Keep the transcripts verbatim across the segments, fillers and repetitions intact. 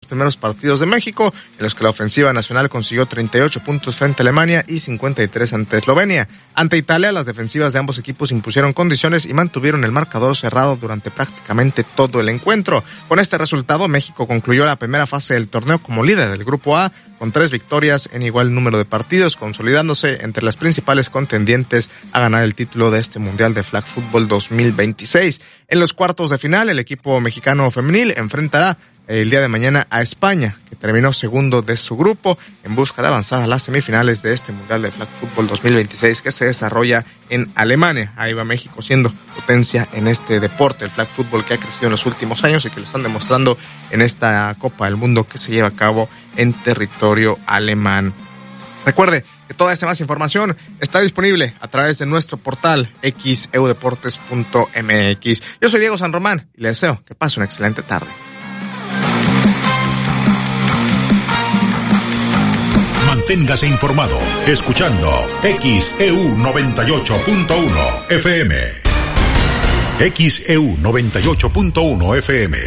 primeros partidos de México, en los que la ofensiva nacional consiguió treinta y ocho puntos frente a Alemania y cincuenta y tres ante Eslovenia. Ante Italia, las defensivas de ambos equipos impusieron condiciones y mantuvieron el marcador cerrado durante prácticamente todo el encuentro. Con este resultado, México concluyó la primera fase del torneo como líder del Grupo A, con tres victorias en igual número de partidos, consolidándose entre las principales contendientes a ganar el título de este Mundial de Flag Football dos mil veintiséis. En los cuartos de final, el equipo mexicano femenil enfrentará el día de mañana a España, que terminó segundo de su grupo, en busca de avanzar a las semifinales de este Mundial de Flag Football dos mil veintiséis que se desarrolla en Alemania. Ahí va México siendo potencia en este deporte, el Flag Football, que ha crecido en los últimos años y que lo están demostrando en esta Copa del Mundo que se lleva a cabo en territorio alemán. Recuerde que toda esta más información está disponible a través de nuestro portal x e u deportes punto m x. Yo soy Diego San Román y le deseo que pase una excelente tarde. Manténgase informado escuchando X E U noventa y ocho punto uno F M. X E U noventa y ocho punto uno F M.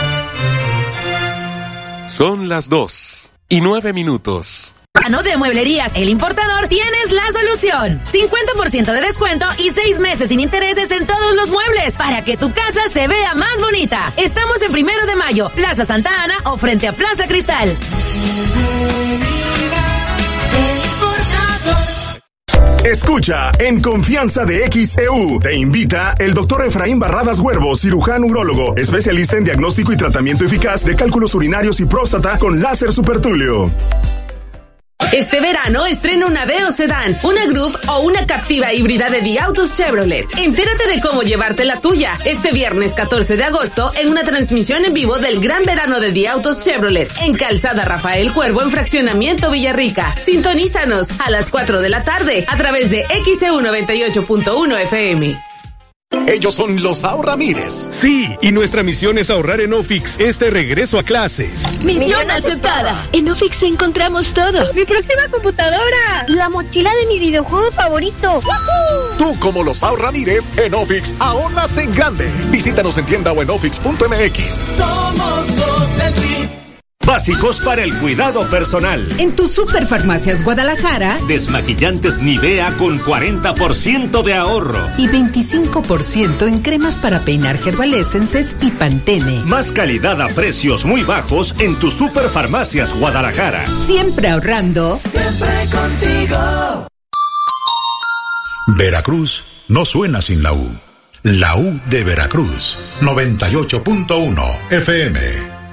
Son las dos y nueve minutos. Verano de Mueblerías El Importador, tienes la solución. cincuenta por ciento de descuento y seis meses sin intereses en todos los muebles para que tu casa se vea más bonita. Estamos en Primero de Mayo, Plaza Santa Ana o frente a Plaza Cristal. Escucha en Confianza de X E U. Te invita el doctor Efraín Barradas Huervo, cirujano urólogo, especialista en diagnóstico y tratamiento eficaz de cálculos urinarios y próstata con láser supertulio. Este verano estrena una Aveo Sedán, una Groove o una Captiva híbrida de Diautos Chevrolet. Entérate de cómo llevarte la tuya este viernes catorce de agosto en una transmisión en vivo del Gran Verano de Diautos Chevrolet en Calzada Rafael Cuervo en Fraccionamiento Villarrica. Sintonízanos a las cuatro de la tarde a través de X E U noventa y ocho punto uno F M. Ellos son los Ahorramires. Sí, y nuestra misión es ahorrar en Ofix este regreso a clases. Misión aceptada. En Ofix encontramos todo. Mi próxima computadora. La mochila de mi videojuego favorito. ¡Woohoo! Tú, como los Ahorramires, en Ofix ahorras en grande. Visítanos en tienda o en ofix punto m x. Somos los del P I B. Básicos para el cuidado personal. En tu Superfarmacias Guadalajara, desmaquillantes Nivea con cuarenta por ciento de ahorro. Y veinticinco por ciento en cremas para peinar Herbal Essences y Pantene. Más calidad a precios muy bajos en tu Superfarmacias Guadalajara. Siempre ahorrando. Siempre contigo. Veracruz no suena sin la U. La U de Veracruz, noventa y ocho punto uno F M.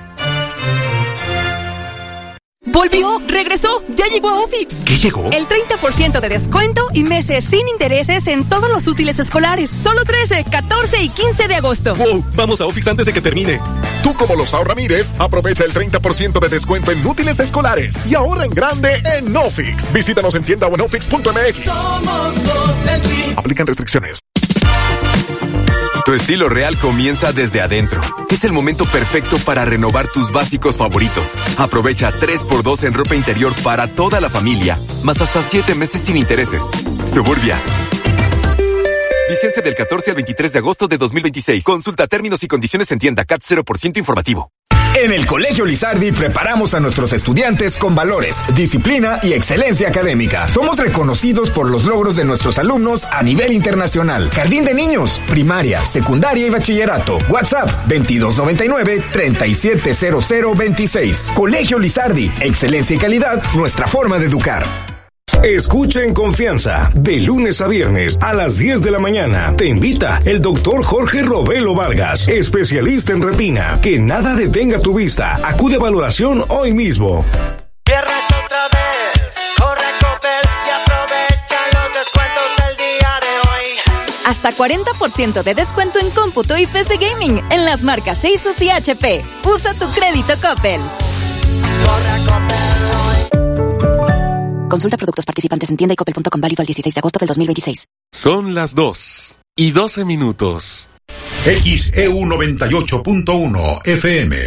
Volvió, regresó, ya llegó a Ofix. ¿Qué llegó? El treinta por ciento de descuento y meses sin intereses en todos los útiles escolares. Solo trece, catorce y quince de agosto. Wow, vamos a Ofix antes de que termine. Tú, como los Ahorramires, aprovecha el treinta por ciento de descuento en útiles escolares y ahorra en grande en Ofix. Visítanos en tienda o en ofix punto m x. Somos los del P I B. Aplican restricciones. Tu estilo real comienza desde adentro. Es el momento perfecto para renovar tus básicos favoritos. Aprovecha tres por dos en ropa interior para toda la familia, más hasta siete meses sin intereses. Suburbia. Vigencia del catorce al veintitrés de agosto de dos mil veintiséis. Consulta términos y condiciones en tienda. C A T cero por ciento informativo. En el Colegio Lizardi preparamos a nuestros estudiantes con valores, disciplina y excelencia académica. Somos reconocidos por los logros de nuestros alumnos a nivel internacional. Jardín de niños, primaria, secundaria y bachillerato. WhatsApp veintidós noventa y nueve, treinta y siete cero cero veintiséis. Colegio Lizardi, excelencia y calidad, nuestra forma de educar. Escucha en Confianza, de lunes a viernes a las diez de la mañana. Te invita el doctor Jorge Robelo Vargas, especialista en retina. Que nada detenga tu vista. Acude a valoración hoy mismo. Viernes otra vez, corre a Coppel y aprovecha los descuentos del día de hoy. Hasta cuarenta por ciento de descuento en cómputo y P C Gaming en las marcas Asus y H P. Usa tu crédito Coppel. Corre a Coppel hoy. Consulta productos participantes en tienda y coppel punto com, válido al dieciséis de agosto del dos mil veintiséis. Son las dos y doce minutos. X E U noventa y ocho punto uno F M.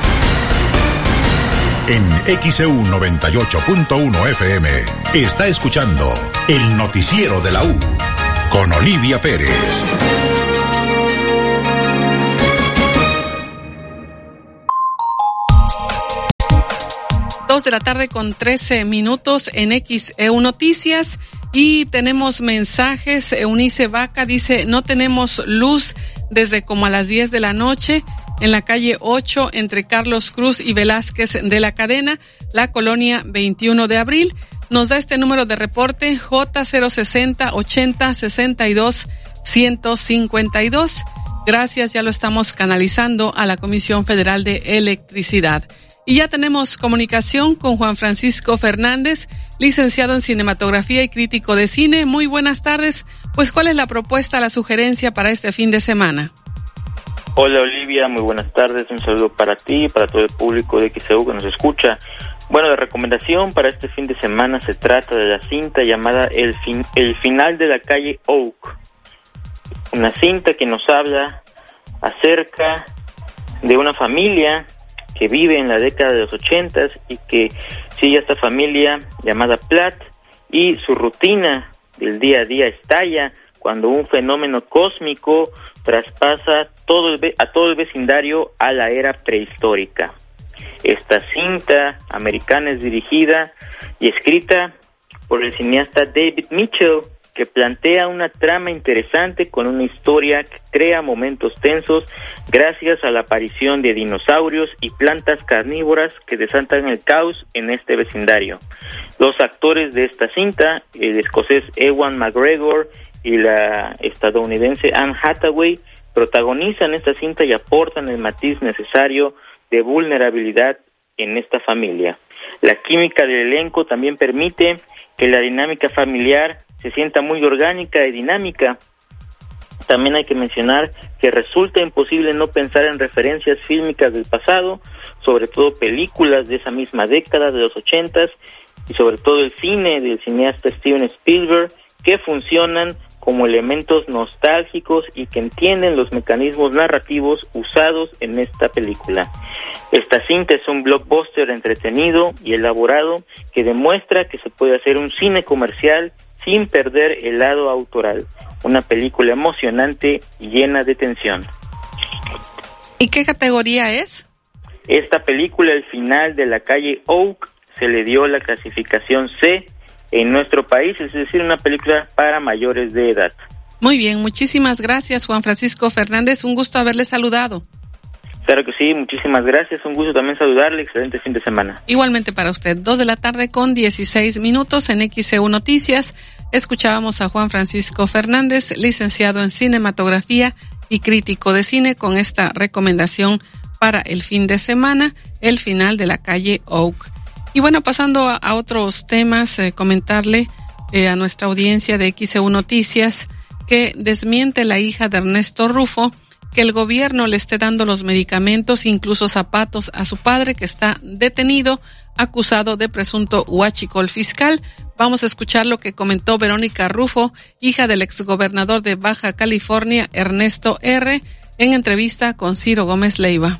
En X E U noventa y ocho punto uno F M está escuchando el noticiero de la U con Olivia Pérez. Dos de la tarde con trece minutos en X E U Noticias y tenemos mensajes. Eunice Vaca dice, no tenemos luz desde como a las diez de la noche en la calle ocho entre Carlos Cruz y Velázquez de la Cadena, la colonia veintiuno de abril. Nos da este número de reporte J cero sesenta ochenta sesenta y dos ciento cincuenta y dos. Gracias, ya lo estamos canalizando a la Comisión Federal de Electricidad. Y ya tenemos comunicación con Juan Francisco Fernández, licenciado en cinematografía y crítico de cine. Muy buenas tardes. Pues, ¿cuál es la propuesta, la sugerencia para este fin de semana? Hola Olivia, muy buenas tardes. Un saludo para ti y para todo el público de X E U que nos escucha. Bueno, la recomendación para este fin de semana se trata de la cinta llamada El, fin, El final de la calle Oak. Una cinta que nos habla acerca de una familia que vive en la década de los ochentas y que sigue a esta familia llamada Platt, y su rutina del día a día estalla cuando un fenómeno cósmico traspasa todo el, a todo el vecindario a la era prehistórica. Esta cinta americana es dirigida y escrita por el cineasta David Mitchell, que plantea una trama interesante con una historia que crea momentos tensos gracias a la aparición de dinosaurios y plantas carnívoras que desatan el caos en este vecindario. Los actores de esta cinta, el escocés Ewan McGregor y la estadounidense Anne Hathaway, protagonizan esta cinta y aportan el matiz necesario de vulnerabilidad en esta familia. La química del elenco también permite que la dinámica familiar se sienta muy orgánica y dinámica. También hay que mencionar que resulta imposible no pensar en referencias fílmicas del pasado, sobre todo películas de esa misma década de los ochentas y sobre todo el cine del cineasta Steven Spielberg, que funcionan como elementos nostálgicos y que entienden los mecanismos narrativos usados en esta película. Esta cinta es un blockbuster entretenido y elaborado que demuestra que se puede hacer un cine comercial sin perder el lado autoral. Una película emocionante y llena de tensión. ¿Y qué categoría es? Esta película, El final de la calle Oak, se le dio la clasificación C en nuestro país, es decir, una película para mayores de edad. Muy bien, muchísimas gracias, Juan Francisco Fernández, un gusto haberle saludado. Claro que sí, muchísimas gracias, un gusto también saludarle, excelente fin de semana. Igualmente para usted, dos de la tarde con dieciséis minutos en X E U Noticias. Escuchábamos a Juan Francisco Fernández, licenciado en cinematografía y crítico de cine, con esta recomendación para el fin de semana, El final de la calle Oak. Y bueno, pasando a, a otros temas, eh, comentarle eh, a nuestra audiencia de X E U Noticias que desmiente la hija de Ernesto Rufo que el gobierno le esté dando los medicamentos, incluso zapatos, a su padre, que está detenido, acusado de presunto huachicol fiscal. Vamos a escuchar lo que comentó Verónica Rufo, hija del exgobernador de Baja California, Ernesto R., en entrevista con Ciro Gómez Leiva.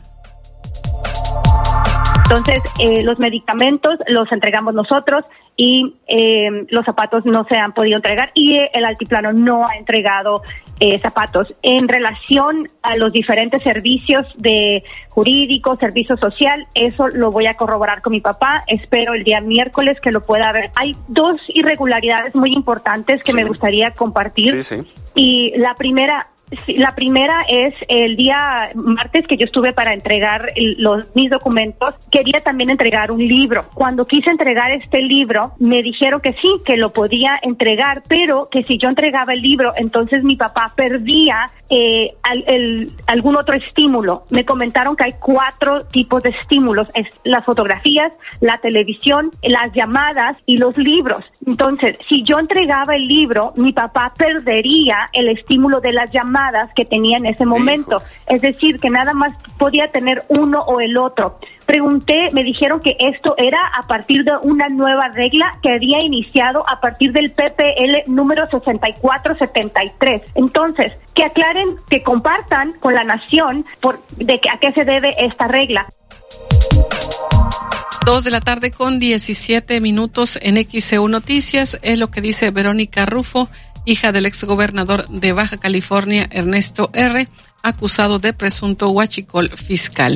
Entonces, eh, los medicamentos los entregamos nosotros y eh, los zapatos no se han podido entregar y el altiplano no ha entregado eh, zapatos. En relación a los diferentes servicios de jurídico, servicio social, eso lo voy a corroborar con mi papá. Espero el día miércoles que lo pueda ver. Hay dos irregularidades muy importantes que sí me gustaría compartir. Sí, sí. Y la primera... Sí, la primera es el día martes que yo estuve para entregar los mis documentos, quería también entregar un libro. Cuando quise entregar este libro, me dijeron que sí, que lo podía entregar, pero que si yo entregaba el libro, entonces mi papá perdía eh, el, el, algún otro estímulo. Me comentaron que hay cuatro tipos de estímulos, es las fotografías, la televisión, las llamadas y los libros. Entonces, si yo entregaba el libro, mi papá perdería el estímulo de las llamadas que tenía en ese momento. Hijo. Es decir, que nada más podía tener uno o el otro. Pregunté, me dijeron que esto era a partir de una nueva regla que había iniciado a partir del P P L número sesenta y cuatro setenta y tres. Entonces, que aclaren, que compartan con la nación por de que, a qué se debe esta regla. Dos de la tarde con diecisiete minutos en X E U Noticias, es lo que dice Verónica Rufo, hija del exgobernador de Baja California, Ernesto R., acusado de presunto huachicol fiscal. Y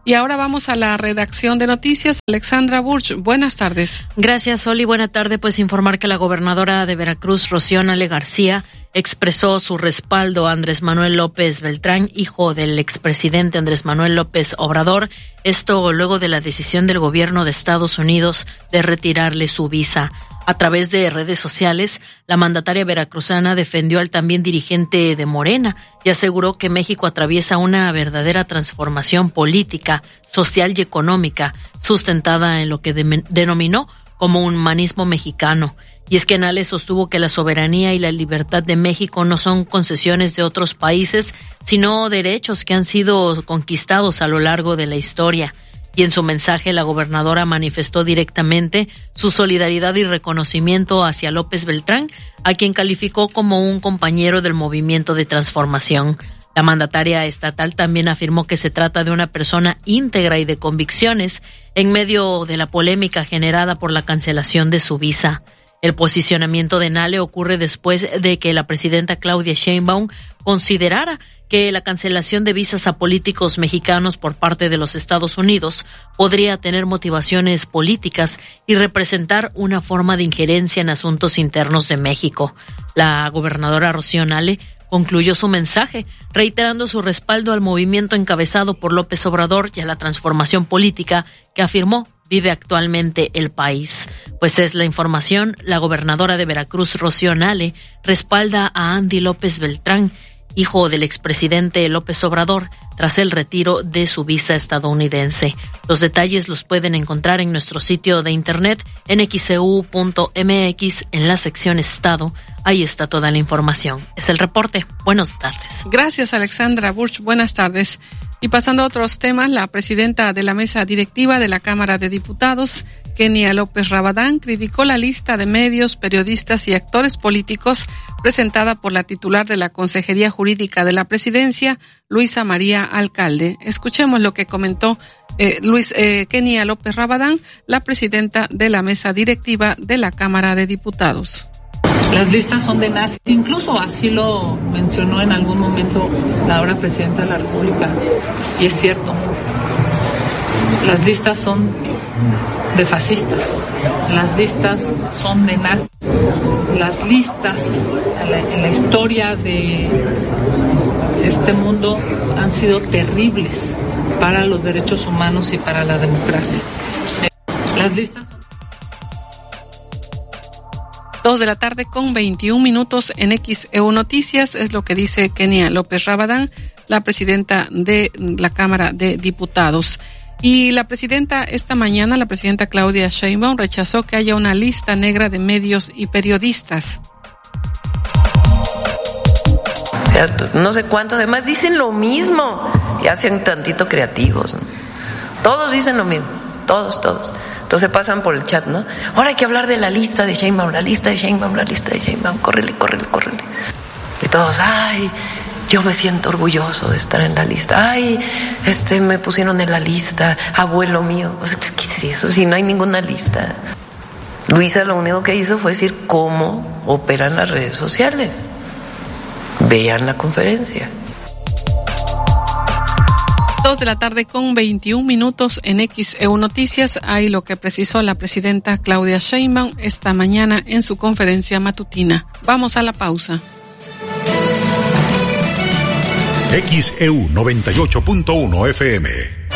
Y ahora vamos a la redacción de noticias. Alexandra Burch, buenas tardes. Gracias, Oli. Buena tarde. Pues informar que la gobernadora de Veracruz, Rocío Nale García, expresó su respaldo a Andrés Manuel López Beltrán, hijo del expresidente Andrés Manuel López Obrador. Esto luego de la decisión del gobierno de Estados Unidos de retirarle su visa. A través de redes sociales, la mandataria veracruzana defendió al también dirigente de Morena y aseguró que México atraviesa una verdadera transformación política, social y económica, sustentada en lo que de- denominó como un humanismo mexicano. Y es que Nale sostuvo que la soberanía y la libertad de México no son concesiones de otros países, sino derechos que han sido conquistados a lo largo de la historia. Y en su mensaje, la gobernadora manifestó directamente su solidaridad y reconocimiento hacia López Beltrán, a quien calificó como un compañero del movimiento de transformación. La mandataria estatal también afirmó que se trata de una persona íntegra y de convicciones en medio de la polémica generada por la cancelación de su visa. El posicionamiento de Nale ocurre después de que la presidenta Claudia Sheinbaum considerara que la cancelación de visas a políticos mexicanos por parte de los Estados Unidos podría tener motivaciones políticas y representar una forma de injerencia en asuntos internos de México. La gobernadora Rocío Nale concluyó su mensaje reiterando su respaldo al movimiento encabezado por López Obrador y a la transformación política que afirmó vive actualmente el país. Pues es la información. La gobernadora de Veracruz, Rocío Nale, respalda a Andy López Beltrán, hijo del expresidente López Obrador, tras el retiro de su visa estadounidense. Los detalles los pueden encontrar en nuestro sitio de internet en x e u punto m x en la sección Estado. Ahí está toda la información. Es el reporte. Buenas tardes. Gracias, Alexandra Burch. Buenas tardes. Y pasando a otros temas, la presidenta de la mesa directiva de la Cámara de Diputados, Kenia López Rabadán, criticó la lista de medios, periodistas y actores políticos presentada por la titular de la Consejería Jurídica de la Presidencia, Luisa María Alcalde. Escuchemos lo que comentó eh, Luis eh, Kenia López Rabadán, la presidenta de la mesa directiva de la Cámara de Diputados. Las listas son de nazis, incluso así lo mencionó en algún momento la ahora presidenta de la República, y es cierto, las listas son de fascistas, las listas son de nazis, las listas en la, en la historia de este mundo han sido terribles para los derechos humanos y para la democracia. Las listas Dos de la tarde con veintiún minutos en X E U Noticias, es lo que dice Kenia López Rabadán, la presidenta de la Cámara de Diputados. Y la presidenta esta mañana, la presidenta Claudia Sheinbaum, rechazó que haya una lista negra de medios y periodistas. No sé cuántos, además dicen lo mismo y hacen tantito creativos, ¿no? Todos dicen lo mismo, todos, todos. Entonces pasan por el chat, ¿no? Ahora hay que hablar de la lista de Sheinbaum, la lista de Sheinbaum, la lista de Sheinbaum, córrele, córrele, córrele. Y todos, ay, yo me siento orgulloso de estar en la lista. Ay, este, me pusieron en la lista, abuelo mío. O sea, ¿qué es eso? Si no hay ninguna lista. Luisa lo único que hizo fue decir cómo operan las redes sociales. Vean la conferencia. Dos de la tarde con veintiún minutos en X E U Noticias. Hay lo que precisó la presidenta Claudia Sheinbaum esta mañana en su conferencia matutina. Vamos a la pausa. X E U noventa y ocho punto uno F M.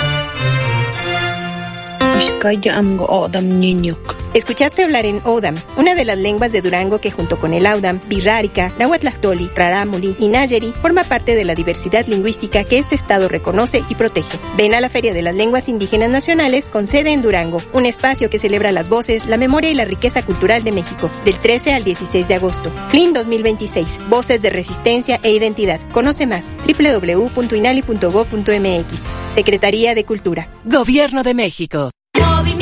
Escuchaste hablar en Odam, una de las lenguas de Durango que junto con el Audam, Birrárica, Nahuatlactoli, Rarámuri y Nayeri forma parte de la diversidad lingüística que este estado reconoce y protege. Ven a la Feria de las Lenguas Indígenas Nacionales con sede en Durango, un espacio que celebra las voces, la memoria y la riqueza cultural de México, del trece al dieciséis de agosto. F L I N dos mil veintiséis, Voces de Resistencia e Identidad. Conoce más, doble u doble u doble u punto inali punto gob punto m x. Secretaría de Cultura. Gobierno de México.